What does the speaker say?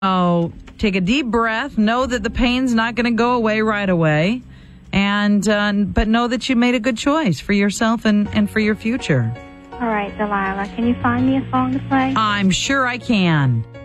Oh, take a deep breath. Know that the pain's not going to go away right away. And but know that you made a good choice for yourself and for your future. All right, Delilah. Can you find me a song to play? I'm sure I can.